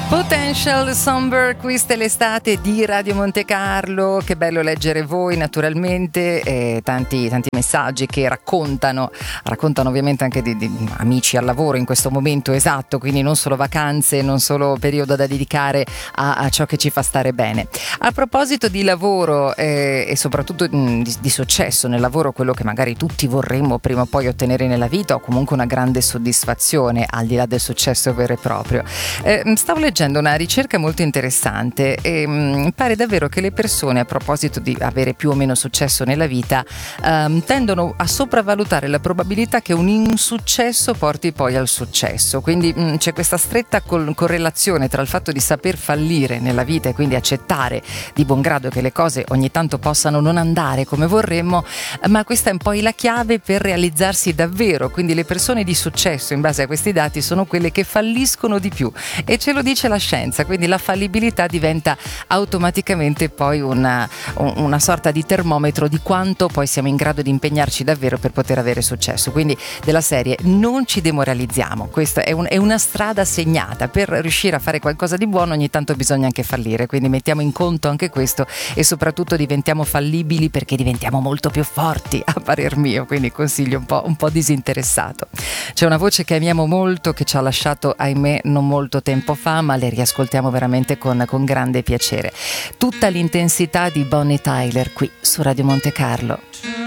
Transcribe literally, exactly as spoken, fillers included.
Potential Somber, questa è l'estate di Radio Monte Carlo. Che bello leggere voi, naturalmente, eh, tanti, tanti messaggi che raccontano raccontano ovviamente anche di, di amici al lavoro in questo momento esatto, quindi non solo vacanze, non solo periodo da dedicare a, a ciò che ci fa stare bene. A proposito di lavoro eh, e soprattutto mh, di, di successo nel lavoro, quello che magari tutti vorremmo prima o poi ottenere nella vita, o comunque una grande soddisfazione al di là del successo vero e proprio, eh, stavo leggendo una ricerca molto interessante e mh, pare davvero che le persone, a proposito di avere più o meno successo nella vita, ehm, tendono a sopravvalutare la probabilità che un insuccesso porti poi al successo. Quindi mh, c'è questa stretta col- correlazione tra il fatto di saper fallire nella vita e quindi accettare di buon grado che le cose ogni tanto possano non andare come vorremmo, ma questa è un po' la chiave per realizzarsi davvero. Quindi le persone di successo, in base a questi dati, sono quelle che falliscono di più, e ce lo dice la scienza, quindi la fallibilità diventa automaticamente poi una, una sorta di termometro di quanto poi siamo in grado di impegnarci davvero per poter avere successo. Quindi della serie, non ci demoralizziamo, questa è, un, è una strada segnata. Per riuscire a fare qualcosa di buono ogni tanto bisogna anche fallire, quindi mettiamo in conto anche questo e soprattutto diventiamo fallibili, perché diventiamo molto più forti, a parer mio, quindi consiglio un po', un po' disinteressato. C'è una voce che amiamo molto, che ci ha lasciato ahimè non molto tempo fa, ma le riascoltiamo veramente con, con grande piacere. Tutta l'intensità di Bonnie Tyler qui su Radio Monte Carlo.